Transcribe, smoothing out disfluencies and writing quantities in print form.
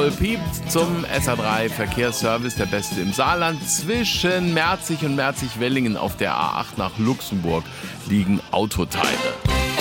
Paul piept zum SA3 Verkehrsservice, der beste im Saarland. Zwischen Merzig und Merzig-Wellingen auf der A8 nach Luxemburg liegen Autoteile.